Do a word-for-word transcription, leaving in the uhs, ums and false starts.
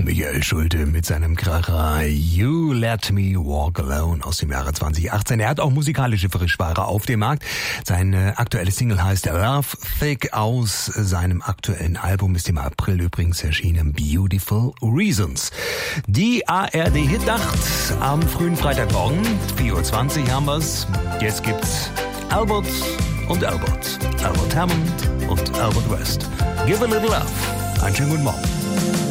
Michael Schulte mit seinem Kracher You Let Me Walk Alone aus dem Jahre zwanzig achtzehn. Er hat auch musikalische Frischware auf dem Markt. Sein äh, aktuelles Single heißt Love Thick. Aus seinem aktuellen Album ist im April übrigens erschienen Beautiful Reasons. Die A R D-Hitnacht am frühen Freitagmorgen, vier Uhr zwanzig haben wir's. Jetzt gibt's Albert und Albert. Albert Hammond und Albert West. Give a little love. Einen schönen guten Morgen.